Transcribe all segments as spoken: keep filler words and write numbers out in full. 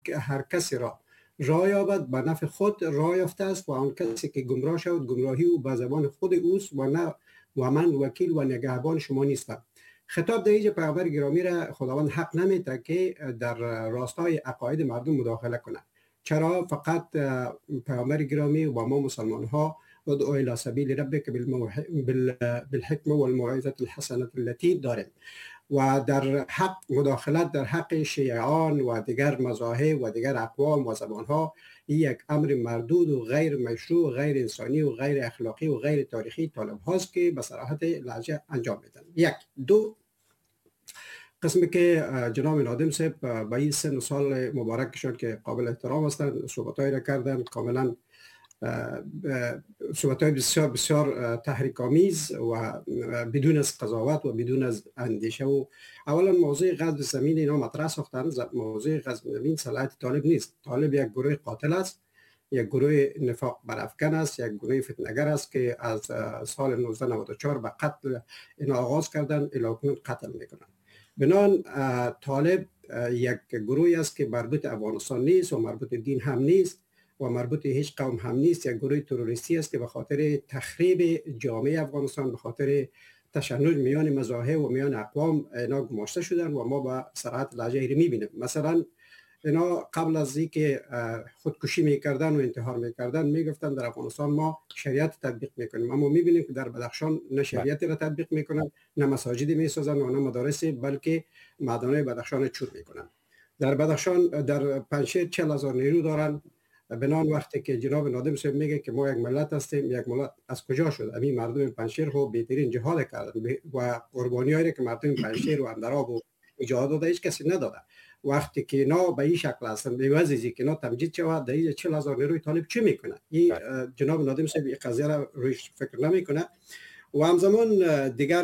هر کسی را راه یابد به نفع خود راه یافته است و آن کسی که گمراه شود گمراهی او به زبان خود اوست و نه و من وکیل و نگهبان شما نیستم. خطاب در اینجا پیامبر گرامی را خداوند حق نمیده که در راستای عقاید مردم مداخله کنه. چرا؟ فقط پیامبر گرامی و ما مسلمان ها ادعو الی سبیل ربک بالحکمه والموعظه الحسنه التي داریم و در حق مداخلت در حق شیعان و دیگر مذاهب و دیگر اقوام و زبان ها یک امر مردود و غیر مشروع و غیر انسانی و غیر اخلاقی و غیر تاریخی طالب هاست که به صراحت لهجه انجام میدن. یک دو قسمی که جناب نادم صاحب با این سن و سال مبارکشان که قابل احترام هستند صحبتایی را کردن، کاملا صحبت‌های بسیار بسیار تحریک‌آمیز و بدون از قضاوت و بدون از اندیشه. و اولا موضوع غصب زمین اینا مطرح ساختن. موضوع غصب زمین صلاحیت طالب نیست. طالب یک گروه قاتل است، یک گروه نفاق برافکن است، یک گروه فتنه‌گر است که از سال نوزده نود و چهار به قتل اینا آغاز کردن، الی قتل میکنن. بنان طالب یک گروهی است که مربوط افغانستان نیست و مربوط دین هم نیست و مربوط هیچ قوم هم نیست. یک گروه تروریستی است که به خاطر تخریب جامعه افغانستان، به خاطر تشنج میان مذاهب و میان اقوام اینا گماشته شدن و ما با صراحت لهجه رو میبینیم. مثلا اینا قبل از اینکه خودکشی میکردن و انتحار میکردن میگفتن در افغانستان ما شریعت تطبیق میکنیم، اما میبینیم که در بدخشان نه شریعت را تطبیق میکنن، نه مساجدی میسازن و نه مدارسی، بلکه معدن‌های بدخشان چور میکنن. در بدخشان در پنجشیر چهل هزار نیرو دارن. بنان وقتی که جناب نادم صاحب میگه که ما یک ملت هستیم، یک ملت از کجا شد؟ همین مردم پنجشیر خو بهترین جهاد کردن و قربانیایی که مردم پنجشیر و اندراب و جهاد داده هیچ کسی نداده. وقتی که اینا به این شکل هستن به وضعی که اینا تمجید شود در این چهل هزار نیروی طالب چی میکنه؟ این جناب نادم صاحب این قضیه را روش فکر نمیکنه. و همزمان دیگر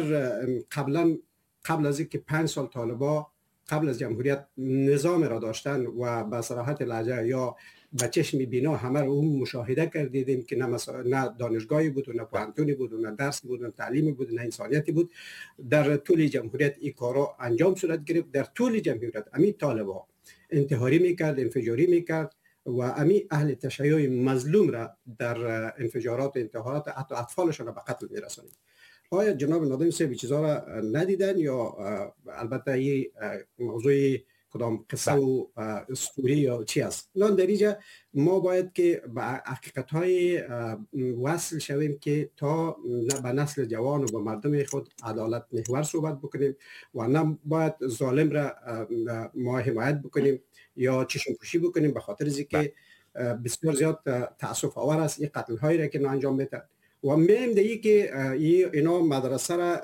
قبلا قبل از اینکه پنج سال طالبا قبل از جمهوریت نظام را داشتن و به صراحت لهجه یا به چشم بینا همه رو اون مشاهده کردیدیم که نه, مسا... نه دانشگاهی بود و نه پوهنتونی بود و نه درس بود و نه تعلیمی بود و نه انسانیتی بود. در طول جمهوریت این کارا انجام صورت گرفت. در طول جمهوریت امی طالبا انتحاری میکرد، انفجاری میکرد و امی اهل تشیع مظلوم را در انفجارات و انتحارات حتی اطفالشان را به قتل میرسانید. آیا جناب نادم صاحب چیزا را ندیدن یا البته این موضوع کدام قصه و اسطوری یا چی است؟ الان در اینجا ما باید که به حقیقت‌های وصل شویم که تا به نسل جوان و به مردم خود عدالت محور صحبت بکنیم و نه باید ظالم را ما حمایت بکنیم یا چشم پوشی بکنیم به خاطر اینکه بسیار زیاد تأسف آور است این قتل هایی را که انجام میدن. و مهم دیگه که اینا مدرسه را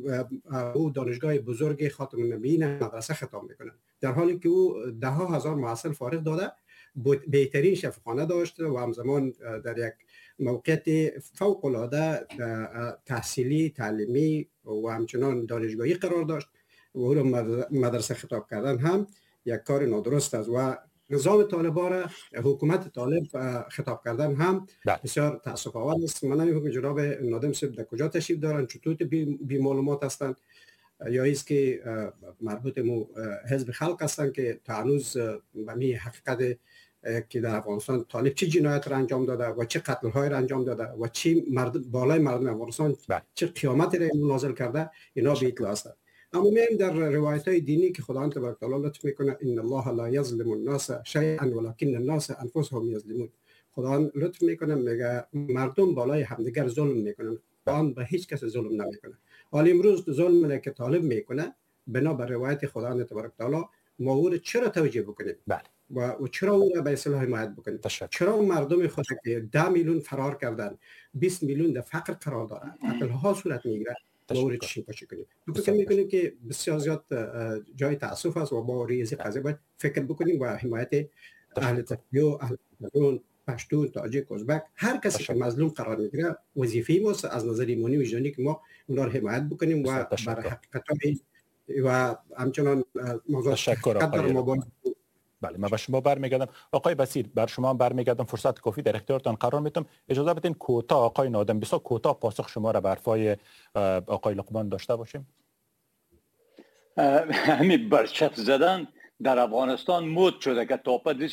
او دانشگاه بزرگ خاتم النبیین مدرسه خطاب میکنن، در حالی که او ده ها هزار محصل فارغ داده، بهترین شفاخانه داشته و همزمان در یک موقعیت فوق العاده تحصیلی تعلیمی و همچنان دانشگاهی قرار داشت و او را مدرسه خطاب کردن هم یک کار نادرست است و نظام طالبان را حکومت طالب خطاب کردن هم بسیار تأسف آور است. من نمی‌دونم جناب نادم صاحب در کجا تشریف دارن، چطور بی, بی معلومات هستند یا است که مربوط مو حزب خلق هستند که تا هنوز به می حقیقت که در افغانستان طالب چه جنایت را انجام داده و چه قتل های را انجام داده و چه مرد بالای مردم افغانستان چه قیامت را نازل کرده اینا به اطلاع هستند. اما میایم در روایت های دینی که خداوند تبارک تعالی لطف میکنه ان الله لا یظلم الناس شیئا ولکن الناس انفسهم یظلمون. خداوند لطف میکنه میگه مردم بالای همدیگر ظلم میکنن، خداوند به هیچ کس ظلم نمیکنه. حالا امروز ظلم که طالب میکنه بنا بر روایت خداوند تبارک تعالی ما او چرا توجیه بکنیم و, و چرا او را به اصلاح حمایت بکنیم؟ چرا اون مردم خود که ده میلیون فرار کردن، بیست میلیون در فقر قرار دارن، قتل ها صورت میگیره، مورد چی باشه کنیم؟ فکر میکنیم که بسیار زیاد جای تاسف است و با ریزی قضیه باید فکر بکنیم و حمایت اهل تشیع، اهل تمدن، پشتون، تاجیک، ازبک، هر کسی که مظلوم قرار میگیره وظیفه ماست از نظر ایمانی و وجدانی که ما اونا رو حمایت بکنیم و بر حقیقت‌های و همچنان موضوع تشکر ما. بله، من به شما برمیگردم. آقای بصیر، بر شما برمیگردم، فرصت کافی در اختیارتان قرار میدم. اجازه بدین کوتاه آقای نادم بسا کوتاه پاسخ شما را به حرفای آقای لقمان داشته باشیم. همین برچف زدن در افغانستان مد شده که تاپ